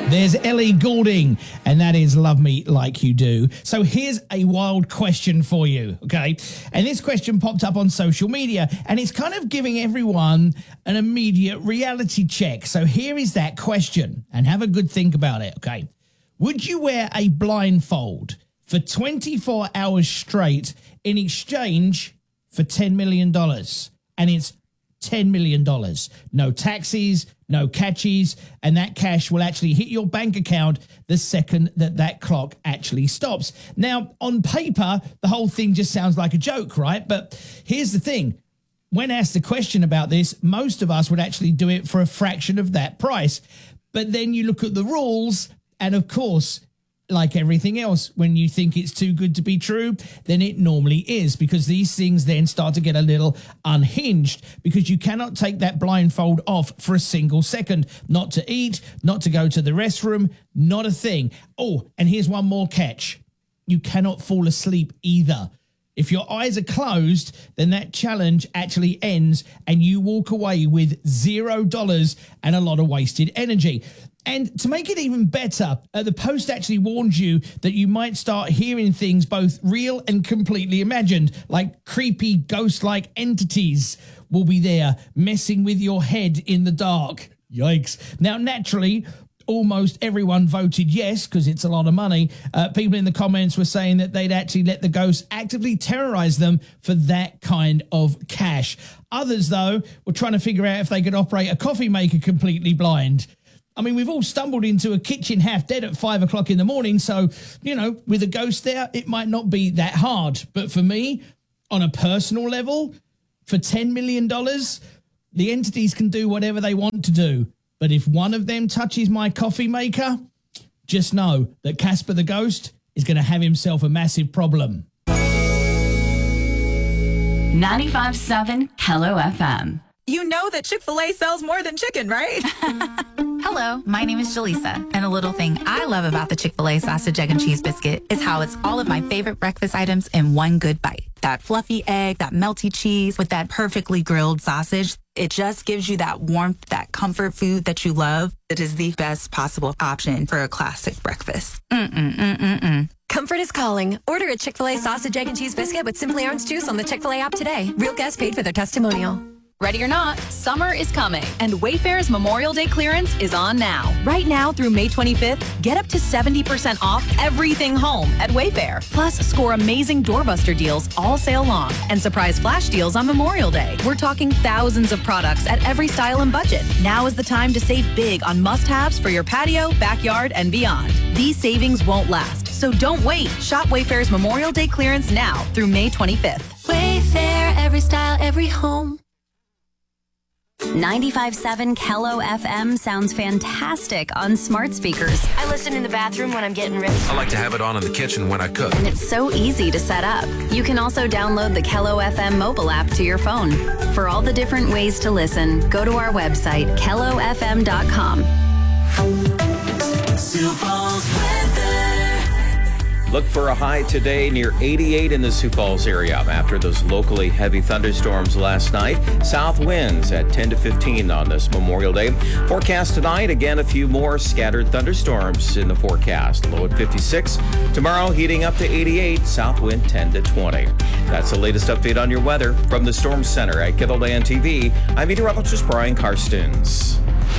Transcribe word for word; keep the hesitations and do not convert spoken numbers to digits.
There's Ellie Goulding, and that is Love Me Like You Do. So here's a wild question for you, okay? And this question popped up on social media, and it's kind of giving everyone an immediate reality check. So here is that question, and have a good think about it, okay? Would you wear a blindfold for twenty-four hours straight in exchange for ten million dollars? And it's ten million dollars. No taxis, no catchies, and that cash will actually hit your bank account the second that that clock actually stops. Now, on paper, the whole thing just sounds like a joke, right? But here's the thing. When asked the question about this, most of us would actually do it for a fraction of that price. But then you look at the rules, and of course, like everything else, when you think it's too good to be true, then it normally is, because these things then start to get a little unhinged, because you cannot take that blindfold off for a single second. Not to eat, not to go to the restroom, not a thing. Oh, and here's one more catch. You cannot fall asleep either. If your eyes are closed, then that challenge actually ends and you walk away with zero dollars and a lot of wasted energy. And to make it even better, uh, the post actually warns you that you might start hearing things both real and completely imagined, like creepy ghost-like entities will be there messing with your head in the dark. Yikes. Now, naturally, almost everyone voted yes, because it's a lot of money. Uh, people in the comments were saying that they'd actually let the ghosts actively terrorize them for that kind of cash. Others, though, were trying to figure out if they could operate a coffee maker completely blind. I mean, we've all stumbled into a kitchen half dead at five o'clock in the morning. So, you know, with a ghost there, it might not be that hard. But for me, on a personal level, for ten million dollars, the entities can do whatever they want to do. But if one of them touches my coffee maker, just know that Casper the Ghost is going to have himself a massive problem. ninety-five point seven Hello F M. You know that Chick-fil-A sells more than chicken, right? Hello, my name is Jaleesa, and a little thing I love about the Chick-fil-A sausage, egg, and cheese biscuit is how it's all of my favorite breakfast items in one good bite. That fluffy egg, that melty cheese with that perfectly grilled sausage. It just gives you that warmth, that comfort food that you love. It is the best possible option for a classic breakfast. Mm-mm-mm-mm-mm. Comfort is calling. Order a Chick-fil-A sausage, egg, and cheese biscuit with Simply Orange Juice on the Chick-fil-A app today. Real guests paid for their testimonial. Ready or not, summer is coming, and Wayfair's Memorial Day clearance is on now. Right now through May twenty-fifth, get up to seventy percent off everything home at Wayfair. Plus, score amazing doorbuster deals all sale long and surprise flash deals on Memorial Day. We're talking thousands of products at every style and budget. Now is the time to save big on must-haves for your patio, backyard, and beyond. These savings won't last, so don't wait. Shop Wayfair's Memorial Day clearance now through May twenty-fifth. Wayfair, every style, every home. ninety-five point seven Hello F M sounds fantastic on smart speakers. I listen in the bathroom when I'm getting ready. I like to have it on in the kitchen when I cook. And it's so easy to set up. You can also download the Hello F M mobile app to your phone. For all the different ways to listen, go to our website, hello f m dot com. Sioux Falls weather. Look for a high today near eighty-eight in the Sioux Falls area after those locally heavy thunderstorms last night. South winds at ten to fifteen on this Memorial Day. Forecast tonight, again, a few more scattered thunderstorms in the forecast. Low at fifty-six. Tomorrow, heating up to eighty-eight. South wind ten to twenty. That's the latest update on your weather from the Storm Center at Kettleland T V. I'm meteorologist Brian Karstens.